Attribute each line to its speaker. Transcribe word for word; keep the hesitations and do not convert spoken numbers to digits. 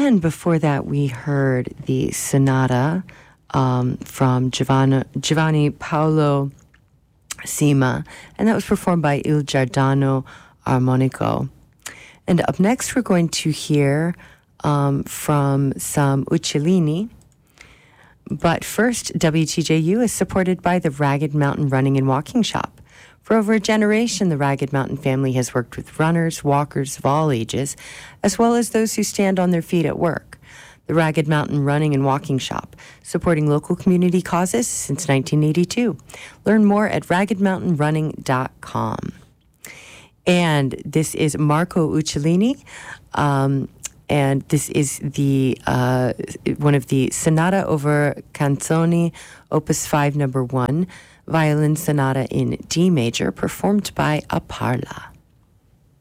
Speaker 1: And before that, we heard the sonata um, from Giovanni, Giovanni Paolo Sima, and that was performed by Il Giardano Armonico. And up next, we're going to hear um, from some Uccellini. But first, W T J U is supported by the Ragged Mountain Running and Walking Shop. For over a generation, the Ragged Mountain family has worked with runners, walkers of all ages, as well as those who stand on their feet at work. The Ragged Mountain Running and Walking Shop, supporting local community causes since nineteen eighty-two. Learn more at ragged mountain running dot com. And this is Marco Uccellini, um, and this is the uh, one of the Sonata over Canzoni, Opus five, number one, violin sonata in D major, performed by Aparla.